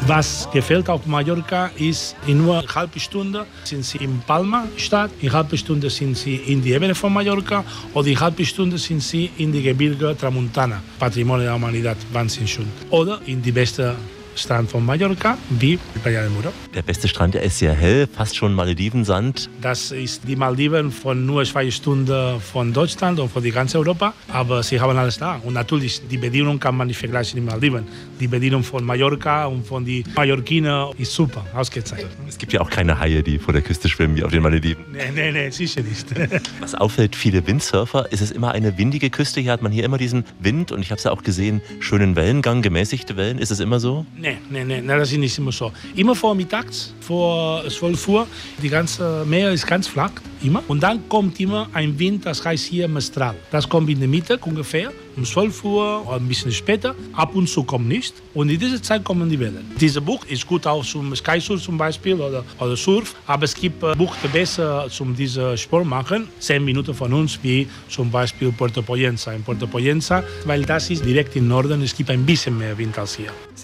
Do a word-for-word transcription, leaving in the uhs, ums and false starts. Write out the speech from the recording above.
Was gefällt auf Mallorca ist, in nur einer halben Stunde sind Sie in Palma-Stadt, in einer halben Stunde sind Sie in die Ebene von Mallorca oder in einer halben Stunde sind Sie in die Gebirge Tramuntana, Patrimonio der Humanidad, Wahnsinn schön. Oder in die beste Strand von Mallorca, wie Playa del Muro. Der beste Strand, der ist sehr hell, fast schon Malediven-Sand. Das ist die Malediven von nur zwei Stunden von Deutschland und von die ganze Europa, aber sie haben alles da. Und natürlich, die Bedienung kann man nicht vergleichen mit Malediven. Die Bedienung von Mallorca und von den Mallorquiner ist super, ausgezeichnet. Es gibt ja auch keine Haie, die vor der Küste schwimmen wie auf den Malediven. Nee, nee, nee, sicher nicht. Was auffällt, viele Windsurfer, ist es immer eine windige Küste. Hier hat man hier immer diesen Wind und ich habe es ja auch gesehen, schönen Wellengang, gemäßigte Wellen. Ist es immer so? Nee, nee, nee, nee, das ist nicht immer so. Immer vormittags, vor zwölf Uhr, die ganze Meer ist ganz flach, immer. Und dann kommt immer ein Wind, das heißt hier Mestral. Das kommt in der Mitte ungefähr, um zwölf Uhr oder ein bisschen später. Ab und zu kommt nicht. Und in dieser Zeit kommen die Wellen. Dieses Buch ist gut auch zum Skysurf zum Beispiel oder, oder Surf. Aber es gibt äh, Buchte besser zum diesen Sport machen. Zehn Minuten von uns, wie zum Beispiel Puerto Pollença. In Puerto Pollença, weil das ist direkt im Norden, es gibt ein bisschen mehr Wind als hier.